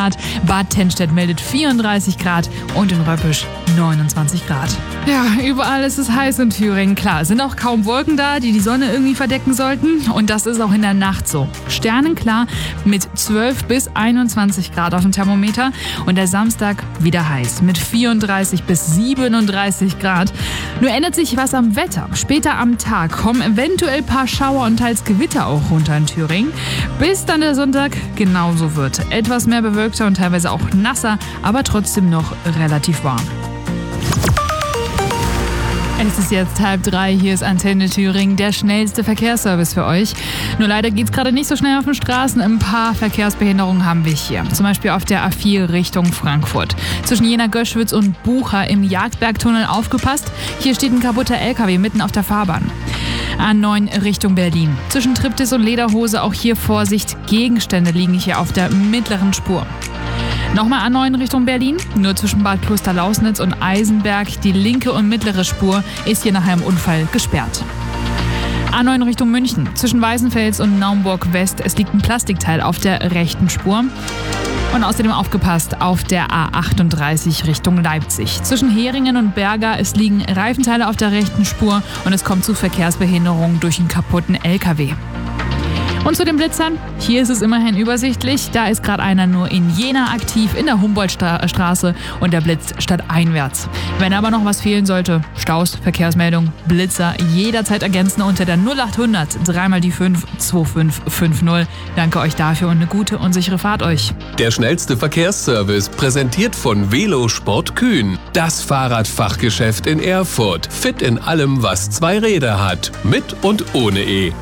Grad, Bad Tennstedt meldet 34 Grad und in Röppisch 29 Grad. Ja, überall ist es heiß in Thüringen. Klar, sind auch kaum Wolken da, die Sonne irgendwie verdecken sollten. Und das ist auch in der Nacht so. Sternenklar mit 12 bis 21 Grad auf dem Thermometer. Und der Samstag wieder heiß mit 34 bis 37 Grad. Nur ändert sich was am Wetter. Später am Tag kommen eventuell ein paar Schauer und teils Gewitter auch runter in Thüringen. Bis dann der Sonntag genauso wird. Etwas mehr bewölkter und teilweise auch nasser, aber trotzdem noch relativ warm. Es ist jetzt 2:30, hier ist Antenne Thüringen, der schnellste Verkehrsservice für euch. Nur leider geht es gerade nicht so schnell auf den Straßen. Ein paar Verkehrsbehinderungen haben wir hier. Zum Beispiel auf der A4 Richtung Frankfurt. Zwischen Jena-Göschwitz und Bucha im Jagdbergtunnel aufgepasst. Hier steht ein kaputter LKW mitten auf der Fahrbahn. A9 Richtung Berlin. Zwischen Triptis und Lederhose auch hier Vorsicht. Gegenstände liegen hier auf der mittleren Spur. Nochmal A9 Richtung Berlin, nur zwischen Bad Klosterlausnitz und Eisenberg. Die linke und mittlere Spur ist hier nach einem Unfall gesperrt. A9 Richtung München, zwischen Weißenfels und Naumburg West. Es liegt ein Plastikteil auf der rechten Spur. Und außerdem aufgepasst auf der A38 Richtung Leipzig. Zwischen Heringen und Berga, es liegen Reifenteile auf der rechten Spur und es kommt zu Verkehrsbehinderungen durch einen kaputten LKW. Und zu den Blitzern, hier ist es immerhin übersichtlich. Da ist gerade einer nur in Jena aktiv, in der Humboldtstraße und der blitzt stadteinwärts. Wenn aber noch was fehlen sollte, Staus, Verkehrsmeldung, Blitzer jederzeit ergänzen unter der 0800 3 die 5 2550. Danke euch dafür und eine gute und sichere Fahrt euch. Der schnellste Verkehrsservice präsentiert von Velosport Kühn. Das Fahrradfachgeschäft in Erfurt. Fit in allem, was zwei Räder hat. Mit und ohne E.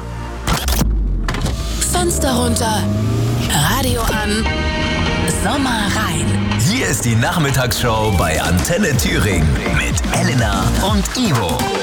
Fenster runter, Radio an, Sommer rein. Hier ist die Nachmittagsshow bei Antenne Thüringen mit Elena und Ivo.